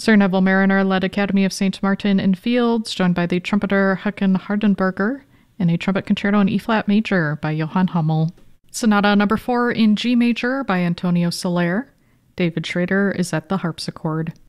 Sir Neville Mariner led Academy of St. Martin in Fields, joined by the trumpeter Hakan Hardenberger, in a trumpet concerto in E-flat major by Johann Hummel. Sonata No. 4 in G major by Antonio Soler. David Schrader is at the harpsichord.